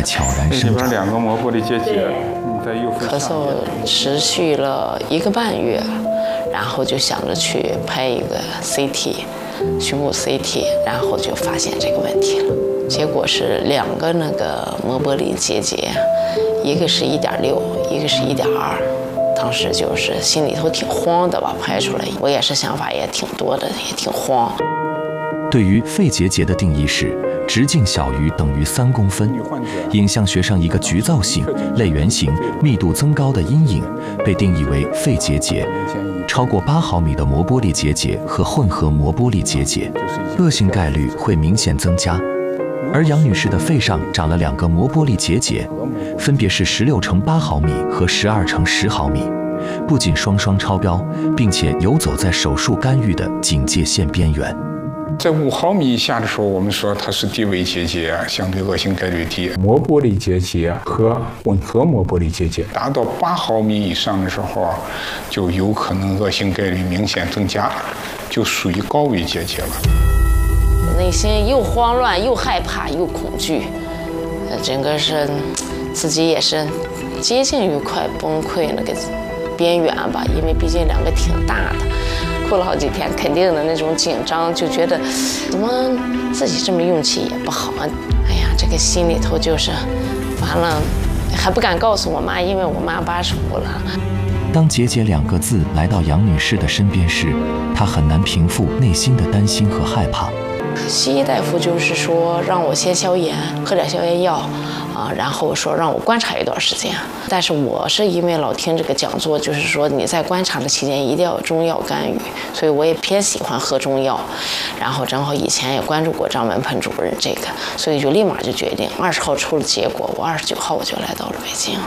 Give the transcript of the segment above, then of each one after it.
悄然生长。 这里边2个膜玻璃结节， 咳嗽持续了1个半月，然后就想着去拍一个 CT， 胸部 CT， 然后就发现这个问题了。结果是2个那个膜玻璃结节，一个是1.6，一个是1.2。当时就是心里头挺慌的吧，拍出来我也是想法也挺多的，也挺慌。 对于肺结节的定义是直径小于等于3公分，影像学上一个局灶性、类圆形、密度增高的阴影被定义为肺结节。超过8毫米的膜玻璃结节和混合膜玻璃结节，恶性概率会明显增加。而杨女士的肺上长了2个膜玻璃结节，分别是16×8毫米和12×10毫米，不仅双双超标，并且游走在手术干预的警戒线边缘。 在5毫米以下的时候，我们说它是低危结节，相对恶性概率低。 膜玻璃结节和混合膜玻璃结节达到8毫米以上的时候，就有可能恶性概率明显增加，就属于高危结节了。 内心又慌乱又害怕又恐惧，整个是自己也是接近于快崩溃那个边缘吧，因为毕竟2个挺大的。哭了好几天，肯定的那种紧张，就觉得怎么自己这么运气也不好啊！哎呀，这个心里头就是完了，还不敢告诉我妈，因为我妈85了。 当结节2个字来到杨女士的身边时，她很难平复内心的担心和害怕。 西医大夫就是说让我先消炎，喝点消炎药，然后说让我观察一段时间。但是我是因为老听这个讲座，就是说你在观察的期间一定要有中药干预，所以我也偏喜欢喝中药。然后正好以前也关注过张文鹏主任这个，所以就立马就决定20号出了结果，我29号我就来到了北京。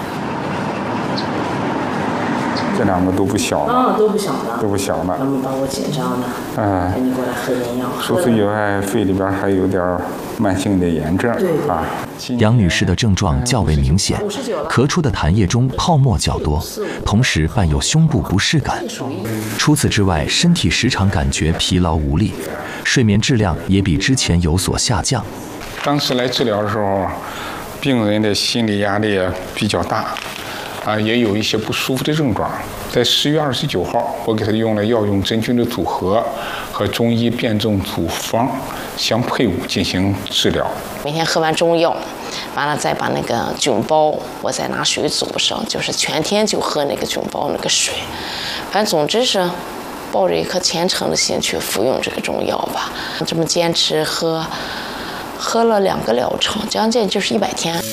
这2个都不小了， 都不小了， 都不小了。 他们把我紧张的，赶紧过来喝点药。 除此以外，肺里边还有点慢性的炎症啊。 杨女士的症状较为明显，咳出的痰液中泡沫较多，同时伴有胸部不适感。除此之外，身体时常感觉疲劳无力，睡眠质量也比之前有所下降。 当时来治疗的时候，病人的心理压力比较大。也有一些不舒服的症状。在10月29号，我给他用了药用真菌的组合和中医辩证组方相配伍进行治疗。 每天喝完中药，完了再把那个菌包，我再拿水煮上，就是全天就喝那个菌包那个水。反正总之是抱着一颗虔诚的心去服用这个中药吧。这么坚持喝了2个疗程，将近就是100天。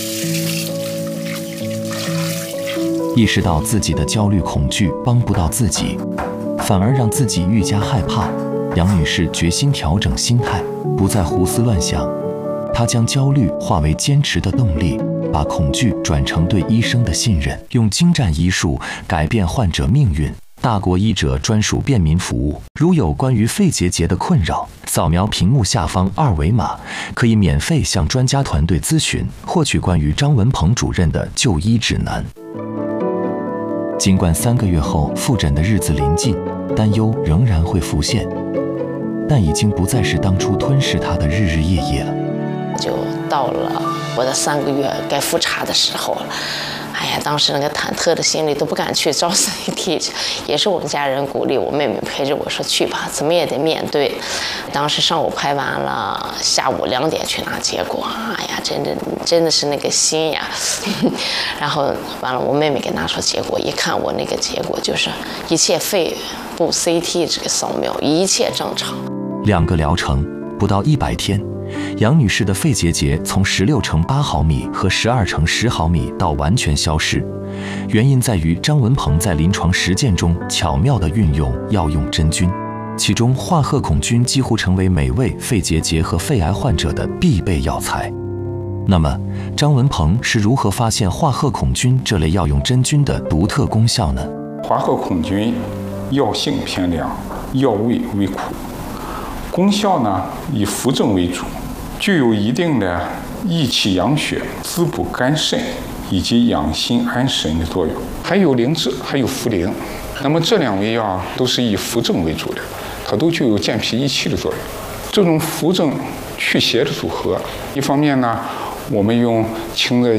意识到自己的焦虑恐惧帮不到自己，反而让自己愈加害怕，杨女士决心调整心态，不再胡思乱想。她将焦虑化为坚持的动力，把恐惧转成对医生的信任，用精湛医术改变患者命运。大国医者专属便民服务，如有关于肺结节的困扰，扫描屏幕下方2维码，可以免费向专家团队咨询，获取关于张文鹏主任的就医指南。尽管3个月后复诊的日子临近，担忧仍然会浮现，但已经不再是当初吞噬他的日日夜夜了。 就到了我的3个月该复查的时候了。哎呀，当时那个忐忑的心里都不敢去找 CT 去，也是我们家人鼓励，我妹妹陪着我说去吧，怎么也得面对。当时上午拍完了，下午2点去拿结果，哎呀，真的是那个心呀。然后完了，我妹妹给拿出结果，一看我那个结果就是一切肺部 CT 这个扫描一切正常。 2个疗程不到100天。杨女士的肺结节从16×8毫米和12×10毫米到完全消失，原因在于张文鹏在临床实践中巧妙地运用药用真菌，其中华鹤孔菌几乎成为每位肺结节和肺癌患者的必备药材。那么，张文鹏是如何发现华鹤孔菌这类药用真菌的独特功效呢？ 华鹤孔菌药性偏凉，药味微苦，功效呢以扶正为主，具有一定的益气养血、滋补肝肾以及养心安神的作用，还有灵芝，还有茯苓。那么这2味药都是以扶正为主的，它都具有健脾益气的作用。这种扶正祛邪的组合，一方面呢，我们用清热